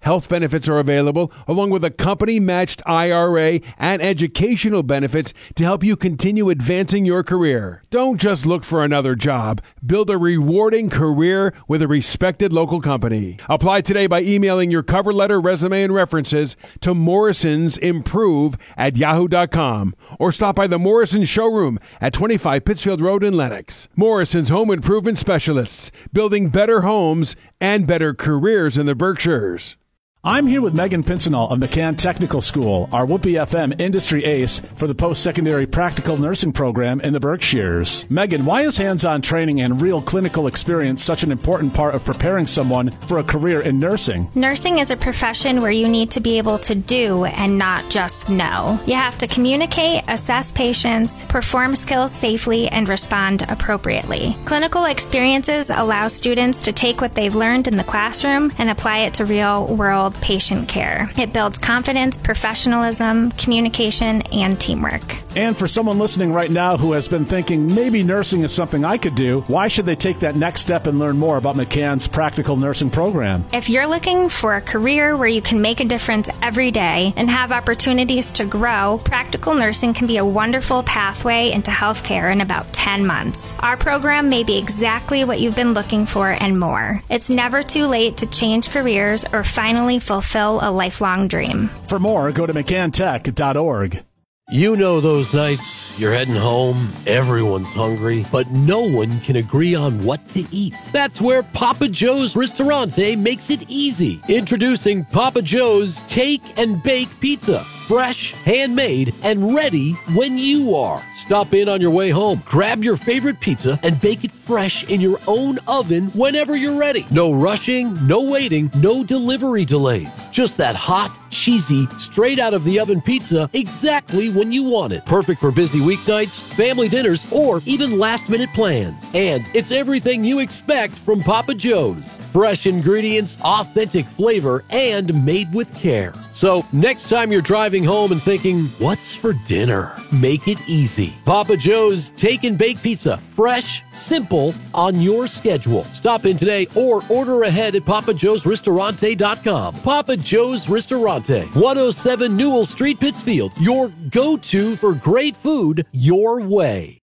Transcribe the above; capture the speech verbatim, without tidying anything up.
Health benefits are available, along with a company-matched I R A and educational benefits to help you continue advancing your career. Don't just look for another job. Build a rewarding career with a respected local company. Apply today by emailing your cover letter, resume, and references to Morrison's Improve at yahoo dot com or stop by the Morrison Showroom at twenty-five Pittsfield Road in Lenox. Morrison's Home Improvement Specialists, building better homes and better careers in the Berkshires. I'm here with Megan Pincinel of McCann Technical School, our Whoopee F M industry ace for the post-secondary practical nursing program in the Berkshires. Megan, why is hands-on training and real clinical experience such an important part of preparing someone for a career in nursing? Nursing is a profession where you need to be able to do and not just know. You have to communicate, assess patients, perform skills safely, and respond appropriately. Clinical experiences allow students to take what they've learned in the classroom and apply it to real-world patient care. It builds confidence, professionalism, communication, and teamwork. And for someone listening right now who has been thinking maybe nursing is something I could do, why should they take that next step and learn more about McCann's practical nursing program? If you're looking for a career where you can make a difference every day and have opportunities to grow, practical nursing can be a wonderful pathway into healthcare in about ten months. Our program may be exactly what you've been looking for and more. It's never too late to change careers or finally fulfill a lifelong dream. For more, go to mccann tech dot org. You know those nights you're heading home, everyone's hungry, but no one can agree on what to eat. That's where Papa Joe's Ristorante makes it easy. Introducing Papa Joe's Take and Bake Pizza. Fresh, handmade, and ready when you are. Stop in on your way home, grab your favorite pizza, and bake it fresh in your own oven whenever you're ready. No rushing, no waiting, no delivery delays. Just that hot, cheesy, straight out of the oven pizza exactly when you want it. Perfect for busy weeknights, family dinners, or even last-minute plans. And it's everything you expect from Papa Joe's. Fresh ingredients, authentic flavor, and made with care. So next time you're driving home and thinking, what's for dinner? Make it easy. Papa Joe's Take and Bake Pizza. Fresh, simple, on your schedule. Stop in today or order ahead at papa joes ristorante dot com. Papa Joe's Ristorante, one oh seven Newell Street, Pittsfield. Your go-to for great food your way.